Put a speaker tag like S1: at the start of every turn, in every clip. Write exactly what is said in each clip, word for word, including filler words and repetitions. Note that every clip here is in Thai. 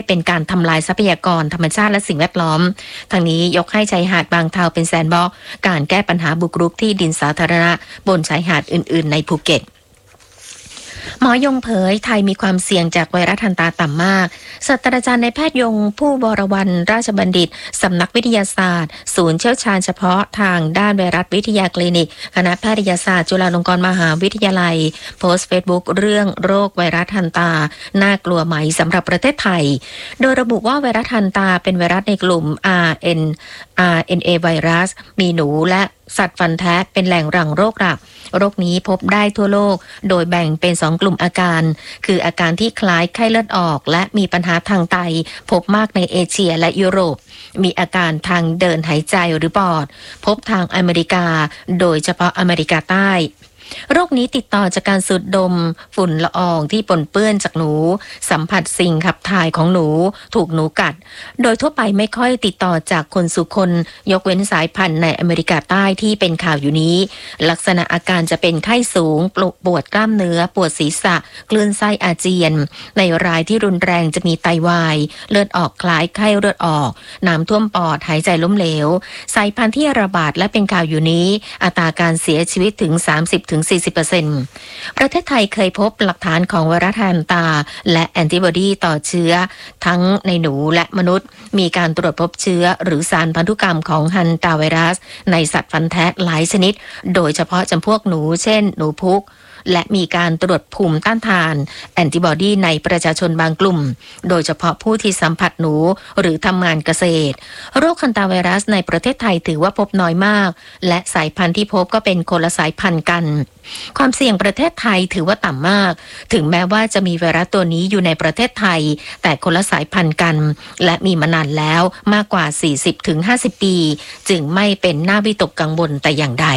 S1: เป็นการทำลายทรัพยากรธรรมชาติและสิ่งแวดล้อมทางนี้ยกให้ชายหาดบางเทาเป็นแซนด์บ็อกซ์การแก้ปัญหาบุกรุกที่ดินสาธารณะบนชายหาดอื่นๆในภูเก็ตหมอยงเผยไทยมีความเสี่ยงจากไวรัสฮันตาต่ำมากศาสตราจารย์นายแพทย์ยงผู้วรวรรณราชบัณฑิตสำนักวิทยาศาสตร์ศูนย์เชี่ยวชาญเฉพาะทางด้านไวรัสวิทยาคลินิกคณะแพทยศาสตร์จุฬาลงกรณ์มหาวิทยาลัยโพสต์เฟซบุ๊กเรื่องโรคไวรัสฮันตาน่ากลัวไหมสำหรับประเทศไทยโดยระบุว่าไวรัสฮันตาเป็นไวรัสในกลุ่ม อาร์ เอ็น อาร์ เอ็น เอ ไวรัสมีหนูและสัตว์ฟันแทะเป็นแหล่งหลั่งโรคหลักโรคนี้พบได้ทั่วโลกโดยแบ่งเป็นสองกลุ่มอาการคืออาการที่คล้ายไข้เลือดออกและมีปัญหาทางไตพบมากในเอเชียและยุโรปมีอาการทางเดินหายใจหรือปอดพบทางอเมริกาโดยเฉพาะอเมริกาใต้โรคนี้ติดต่อจากการสูดดมฝุ่นละอองที่ปนเปื้อนจากหนูสัมผัสสิ่งขับถ่ายของหนูถูกหนูกัดโดยทั่วไปไม่ค่อยติดต่อจากคนสู่คนยกเว้นสายพันธุ์ในอเมริกาใต้ที่เป็นข่าวอยู่นี้ลักษณะอาการจะเป็นไข้สูงปวดกล้ามเนื้อปวดศีรษะคลื่นไส้อาเจียนในรายที่รุนแรงจะมีไตวายเลือดออกคล้ายไข้เลือดออกน้ำท่วมปอดหายใจล้มเหลวสายพันธุ์ที่ระบาดและเป็นข่าวอยู่นี้อัตราการเสียชีวิตถึง สามสิบถึงสี่สิบเปอร์เซ็นต์ ประเทศไทยเคยพบหลักฐานของไวรัสฮันตาและแอนติบอดีต่อเชื้อทั้งในหนูและมนุษย์มีการตรวจพบเชื้อหรือสารพันธุกรรมของฮันตาไวรัสในสัตว์ฟันแทะหลายชนิดโดยเฉพาะจำพวกหนูเช่นหนูพุกและมีการตรวจภูมิต้านทานแอนติบอดีในประชาชนบางกลุ่มโดยเฉพาะผู้ที่สัมผัสหนูหรือทำงานเกษตรโรคฮันตาไวรัสในประเทศไทยถือว่าพบน้อยมากและสายพันธุ์ที่พบก็เป็นคนละสายพันธุ์กันความเสี่ยงประเทศไทยถือว่าต่ำมากถึงแม้ว่าจะมีไวรัสตัวนี้อยู่ในประเทศไทยแต่คนละสายพันธุ์กันและมีมานานแล้วมากกว่า สี่สิบถึงห้าสิบ ปีจึงไม่เป็นน่าวิตกกังวลแต่อย่างใด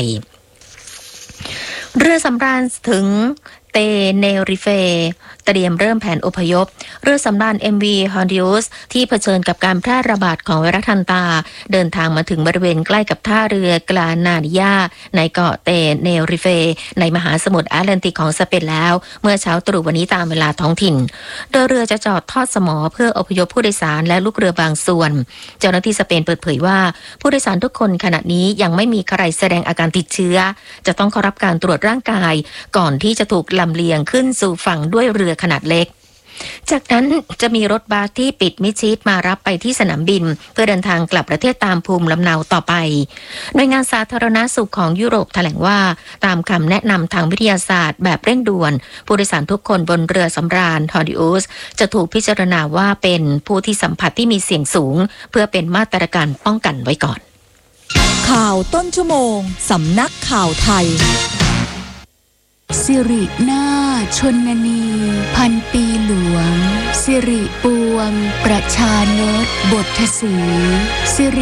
S1: เรือสำราญถึงเตเนริเฟเตรียมเริ่มแผนอพยพเรือสำราญ เอ็ม วี Hondius ที่เผชิญกับการแพร่ระบาดของไวรัสฮันตาเดินทางมาถึงบริเวณใกล้กับท่าเรือกลานาดิยาในเกาะเตเนริเฟในมหาสมุทรแอตแลนติกของสเปนแล้วเมื่อเช้าตรู่วันนี้ตามเวลาท้องถิ่นโดยเรือจะจอดทอดสมอเพื่ออพยพผู้โดยสารและลูกเรือบางส่วนเจ้าหน้าที่สเปนเปิดเผยว่าผู้โดยสารทุกคนขณะนี้ยังไม่มีใครแสดงอาการติดเชื้อจะต้องเข้ารับการตรวจร่างกายก่อนที่จะถูกลำเลียงขึ้นสู่ฝั่งด้วยเรือขนาดเล็กจากนั้นจะมีรถบัสที่ปิดมิดชิดมารับไปที่สนามบินเพื่อเดินทางกลับประเทศตามภูมิลำเนาต่อไปหน่วยงานสาธารณสุขของยุโรปแถลงว่าตามคำแนะนำทางวิทยาศาสตร์แบบเร่งด่วนผู้โดยสารทุกคนบนเรือสำราญฮอร์ดิอุสจะถูกพิจารณาว่าเป็นผู้ที่สัมผัสที่มีเสี่ยงสูงเพื่อเป็นมาตรการป้องกันไว้ก่อน
S2: ข่าวต้นชั่วโมงสำนักข่าวไทยสิรินาถชนนีพันปีหลวงสิริปวงประชานตบทศรีสิริ